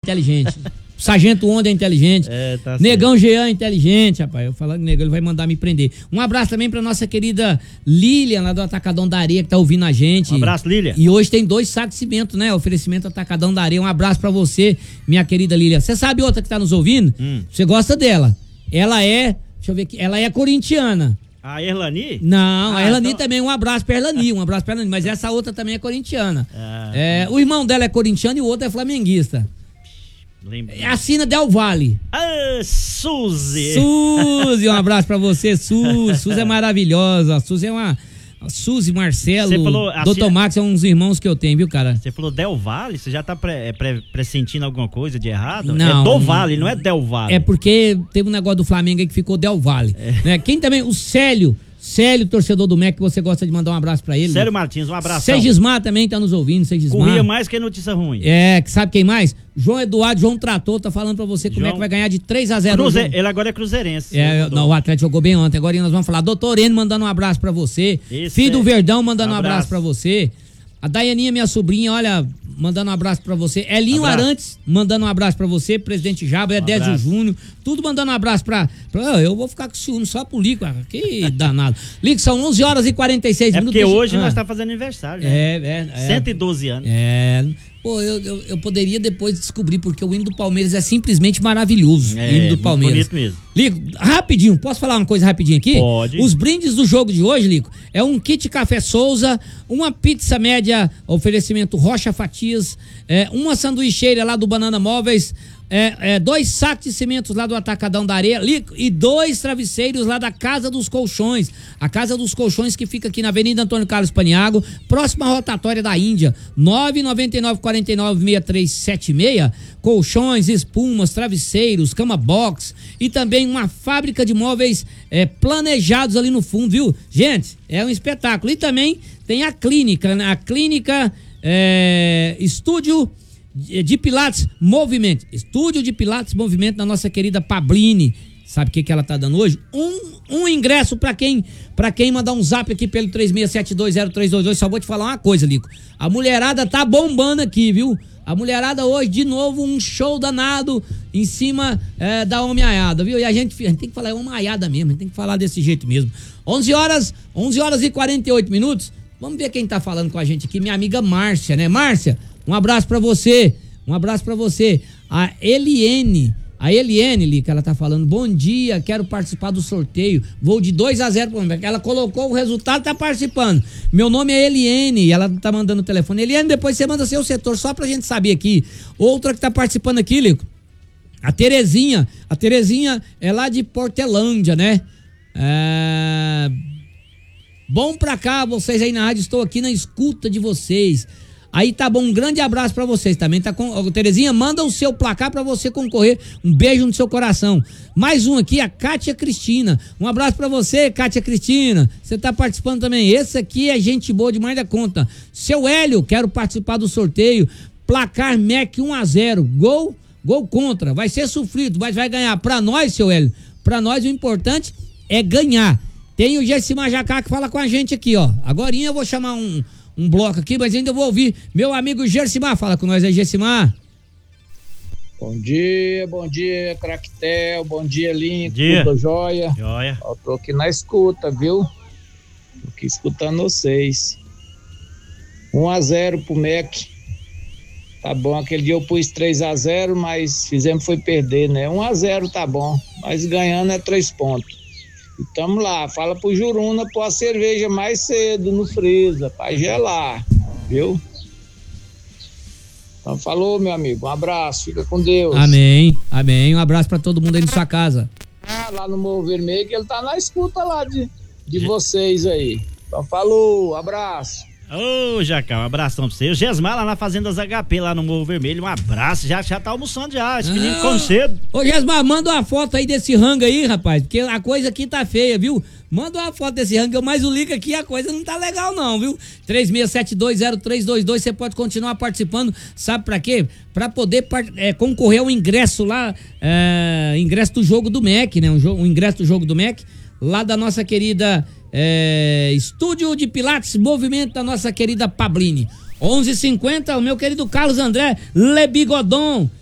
inteligente. Sargento Onda é inteligente. Tá Negão Jean é inteligente, rapaz. Eu falando que Negão, ele vai mandar me prender. Um abraço também pra nossa querida Lilian, lá do Atacadão da Areia, que tá ouvindo a gente. Um abraço, Lilian. E hoje tem 2 sacos de cimento, né? Oferecimento Atacadão da Areia. Um abraço pra você, minha querida Lilian. Você sabe outra que tá nos ouvindo? Você gosta dela. Ela é, deixa eu ver aqui, ela é corintiana. A Erlani? Não, a Erlani também, um abraço pra Erlani, mas essa outra também é corintiana. O irmão dela é corintiano e o outro é flamenguista. Assina Del Valle. Suzy, um abraço pra você, Suzy é maravilhosa. Suzy é uma... Suzy, Marcelo, Dr. Max é uns irmãos que eu tenho, viu, cara? Você falou Del Valle, você já tá pressentindo alguma coisa de errado? Não. É do Vale, não é Del Valle. É porque teve um negócio do Flamengo aí que ficou Del Valle. Né? Quem também? O Célio, torcedor do MEC, que você gosta de mandar um abraço pra ele. Célio Martins, um abraço. Segismar também tá nos ouvindo, Segismar. Corria mais que notícia ruim. Sabe quem mais? João Eduardo, João Trator, tá falando pra você como é que vai ganhar de 3-0. Ele agora é cruzeirense. O Atlético jogou bem ontem, agora nós vamos falar. Doutor Eno mandando um abraço pra você. Filho do Verdão mandando um abraço pra você. A Daianinha, minha sobrinha, olha, mandando um abraço pra você. Elinho Arantes, mandando um abraço pra você. Presidente Jabo, Décio Júnior, tudo mandando um abraço pra... Eu vou ficar com ciúme só pro Lico, que danado. Lico, são 11h46 minutos. Porque hoje nós tá fazendo aniversário, né? 112 anos. Pô, eu poderia depois descobrir, porque o hino do Palmeiras é simplesmente maravilhoso. O hino do Palmeiras. Bonito mesmo. Lico, rapidinho, posso falar uma coisa rapidinho aqui? Pode. Os brindes do jogo de hoje, Lico, é um kit Café Souza, uma pizza média, oferecimento Rocha Fatias, uma sanduicheira lá do Banana Móveis, 2 sacos de cimentos lá do Atacadão da Areia, Lico, e 2 travesseiros lá da Casa dos Colchões. A Casa dos Colchões que fica aqui na Avenida Antônio Carlos Paniago, próxima à rotatória da Índia, 999-49-6376. Colchões, espumas, travesseiros, cama box e também uma fábrica de móveis planejados ali no fundo, viu? Gente, é um espetáculo. E também tem a clínica, né? A clínica Estúdio de Pilates Movimento. Estúdio de Pilates Movimento da nossa querida Pablini. Sabe o que ela tá dando hoje? Um ingresso pra quem mandar um zap aqui pelo 36720322. Só vou te falar uma coisa, Lico. A mulherada tá bombando aqui, viu? A mulherada hoje, de novo, um show danado em cima da homaiada, viu? E a gente tem que falar homaiada mesmo, a gente tem que falar desse jeito mesmo. 11h48. Vamos ver quem tá falando com a gente aqui. Minha amiga Márcia, né? Márcia, um abraço pra você. A Eliene, Lica, ela tá falando: bom dia, quero participar do sorteio, vou de 2-0 pro Ela colocou o resultado, tá participando. Meu nome é Eliene, ela tá mandando o telefone. Eliene, depois você manda seu setor, só pra gente saber aqui. Outra que tá participando aqui, Lico, a Terezinha é lá de Portelândia, né? Bom pra cá, vocês aí na rádio, estou aqui na escuta de vocês. Aí tá bom, um grande abraço pra vocês também, tá? Terezinha, manda o seu placar pra você concorrer, um beijo no seu coração. Mais um aqui, a Kátia Cristina, um abraço pra você, Kátia Cristina, você tá participando também. Esse aqui é gente boa demais da conta. Seu Hélio, quero participar do sorteio, placar MEC 1-0, gol contra, vai ser sofrido, mas vai ganhar. Pra nós, seu Hélio, pra nós o importante é ganhar. Tem o Gessimar Jacá que fala com a gente aqui, ó. Agorinha eu vou chamar um bloco aqui, mas ainda vou ouvir meu amigo Gessimar. Fala com nós aí, Gessimar. Bom dia, Craquetel, bom dia, Lincoln, tudo jóia? Eu tô aqui na escuta, viu? Tô aqui escutando vocês. 1-0 pro MEC. Tá bom, aquele dia eu pus 3-0, mas fizemos foi perder, né? 1-0 tá bom, mas ganhando é 3 pontos. E tamo lá, fala pro Juruna pôr a cerveja mais cedo no freezer, pra gelar, viu? Então falou, meu amigo, um abraço, fica com Deus. Amém, um abraço pra todo mundo aí na sua casa. Lá no Morro Vermelho, que ele tá na escuta lá de vocês aí. Então falou, abraço. Ô, Jacá, um abração pra você. O Gesmar lá na Fazendas HP, lá no Morro Vermelho, um abraço, já tá almoçando já, esse menino come cedo. Ô, Gesmar, manda uma foto aí desse rango aí, rapaz, porque a coisa aqui tá feia, viu? Manda uma foto desse rango, mas o link aqui, a coisa não tá legal não, viu? 36720322, você pode continuar participando, sabe pra quê? Pra poder concorrer ao ingresso lá, ingresso do jogo do MEC, né? O ingresso do jogo do MEC, lá da nossa querida... Estúdio de Pilates Movimento da nossa querida Pablini. 11h50, o meu querido Carlos André Le Bigodon